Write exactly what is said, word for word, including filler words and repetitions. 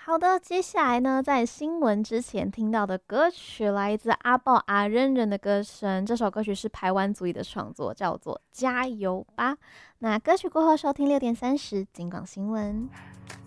好的，接下来呢，在新闻之前听到的歌曲来自阿豹阿扔人的歌声，这首歌曲是排湾族裔的创作，叫做《加油吧》。那歌曲过后收听六点三十，金广新闻。